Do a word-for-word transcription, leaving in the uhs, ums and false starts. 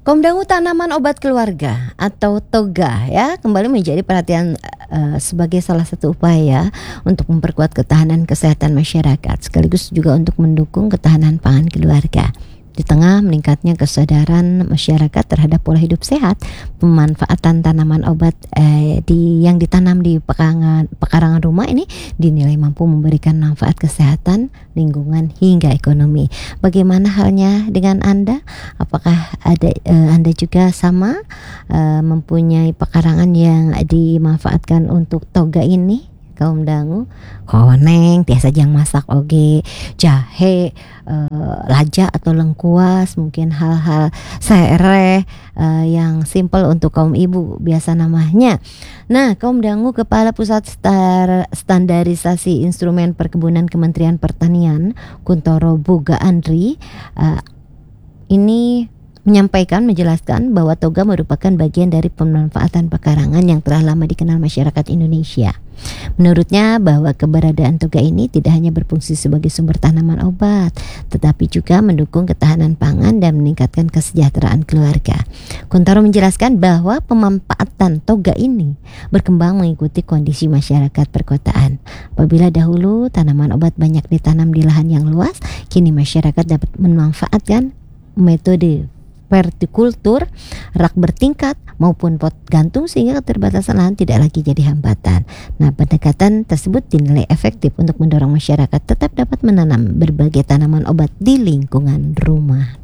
Komdangu tanaman obat keluarga atau toga ya kembali menjadi perhatian uh, sebagai salah satu upaya untuk memperkuat ketahanan kesehatan masyarakat sekaligus juga untuk mendukung ketahanan pangan keluarga. Di tengah meningkatnya kesadaran masyarakat terhadap pola hidup sehat, pemanfaatan tanaman obat eh, di yang ditanam di pekarangan, pekarangan rumah ini dinilai mampu memberikan manfaat kesehatan, lingkungan hingga ekonomi. Bagaimana halnya dengan Anda? Apakah ada eh, Anda juga sama eh, mempunyai pekarangan yang dimanfaatkan untuk toga ini? Kaum dangu, koneng, biasa jang masak oge, jahe, e, laja atau lengkuas, mungkin hal-hal sereh e, yang simple untuk kaum ibu biasa namanya. Nah, kaum dangu, Kepala Pusat Star, Standarisasi Instrumen Perkebunan Kementerian Pertanian, Kuntoro Boga Andri, e, ini menyampaikan, menjelaskan bahwa toga merupakan bagian dari pemanfaatan pekarangan yang telah lama dikenal masyarakat Indonesia. Menurutnya bahwa keberadaan toga ini tidak hanya berfungsi sebagai sumber tanaman obat, tetapi juga mendukung ketahanan pangan dan meningkatkan kesejahteraan keluarga. Kuntoro menjelaskan bahwa pemanfaatan toga ini berkembang mengikuti kondisi masyarakat perkotaan. Apabila dahulu tanaman obat banyak ditanam di lahan yang luas, kini masyarakat dapat memanfaatkan metode vertikultur, rak bertingkat maupun pot gantung sehingga keterbatasan lahan tidak lagi jadi hambatan. Nah, pendekatan tersebut dinilai efektif untuk mendorong masyarakat tetap dapat menanam berbagai tanaman obat di lingkungan rumah.